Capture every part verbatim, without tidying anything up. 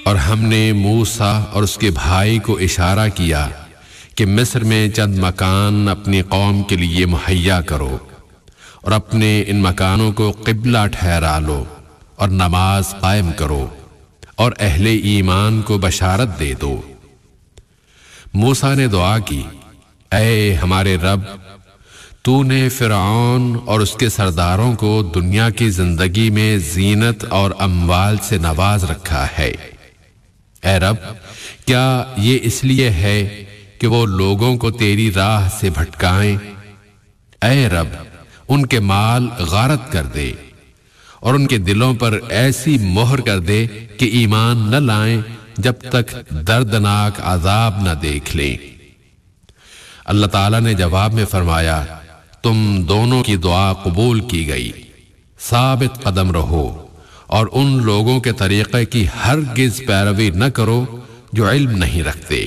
اور ہم نے موسیٰ اور اس کے بھائی کو اشارہ کیا کہ مصر میں چند مکان اپنی قوم کے لیے مہیا کرو اور اپنے ان مکانوں کو قبلہ ٹھہرا لو اور نماز قائم کرو اور اہل ایمان کو بشارت دے دو۔ موسیٰ نے دعا کی، اے ہمارے رب، تو نے فرعون اور اس کے سرداروں کو دنیا کی زندگی میں زینت اور اموال سے نواز رکھا ہے۔ اے رب، کیا یہ اس لیے ہے کہ وہ لوگوں کو تیری راہ سے بھٹکائیں؟ اے رب، ان کے مال غارت کر دے اور ان کے دلوں پر ایسی مہر کر دے کہ ایمان نہ لائیں جب تک دردناک عذاب نہ دیکھ لیں۔ اللہ تعالیٰ نے جواب میں فرمایا، تم دونوں کی دعا قبول کی گئی، ثابت قدم رہو اور ان لوگوں کے طریقے کی ہرگز پیروی نہ کرو جو علم نہیں رکھتے۔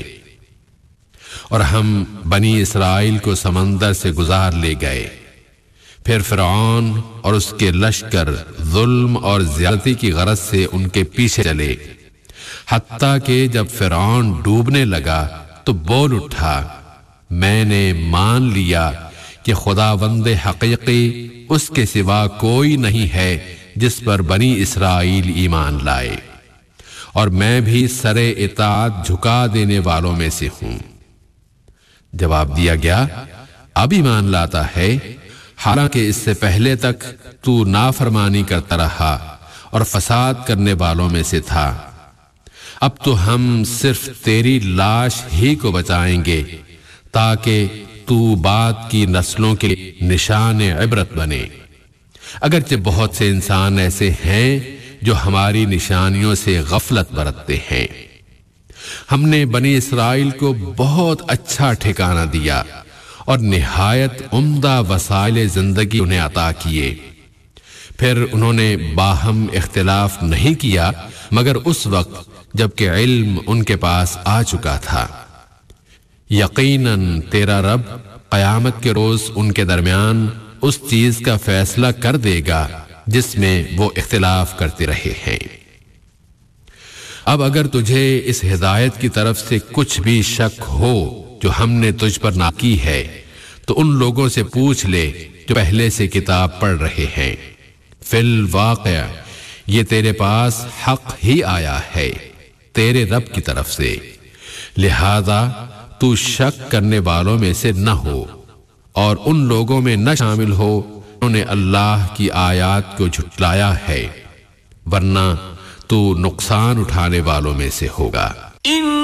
اور ہم بنی اسرائیل کو سمندر سے گزار لے گئے، پھر فرعون اور اس کے لشکر ظلم اور زیادتی کی غرض سے ان کے پیچھے چلے، حتیٰ کہ جب فرعون ڈوبنے لگا تو بول اٹھا، میں نے مان لیا کہ خداوند حقیقی اس کے سوا کوئی نہیں ہے جس پر بنی اسرائیل ایمان لائے، اور میں بھی سر اطاعت جھکا دینے والوں میں سے ہوں۔ جواب دیا گیا، اب ایمان لاتا ہے، حالانکہ اس سے پہلے تک تو نافرمانی کرتا رہا اور فساد کرنے والوں میں سے تھا۔ اب تو ہم صرف تیری لاش ہی کو بچائیں گے تاکہ تو بعد کی نسلوں کے نشان عبرت بنے۔ اگرچہ بہت سے انسان ایسے ہیں جو ہماری نشانیوں سے غفلت برتتے ہیں۔ ہم نے بنی اسرائیل کو بہت اچھا ٹھکانہ دیا اور نہایت عمدہ وسائل زندگی انہیں عطا کیے، پھر انہوں نے باہم اختلاف نہیں کیا مگر اس وقت جبکہ علم ان کے پاس آ چکا تھا۔ یقیناً تیرا رب قیامت کے روز ان کے درمیان اس چیز کا فیصلہ کر دے گا جس میں وہ اختلاف کرتے رہے ہیں۔ اب اگر تجھے اس ہدایت کی طرف سے کچھ بھی شک ہو جو ہم نے تجھ پر نازل کی ہے تو ان لوگوں سے پوچھ لے جو پہلے سے کتاب پڑھ رہے ہیں۔ فی الواقع یہ تیرے پاس حق ہی آیا ہے تیرے رب کی طرف سے، لہذا تو شک کرنے والوں میں سے نہ ہو اور ان لوگوں میں نہ شامل ہو انہوں نے اللہ کی آیات کو جھٹلایا ہے، ورنہ تو نقصان اٹھانے والوں میں سے ہوگا۔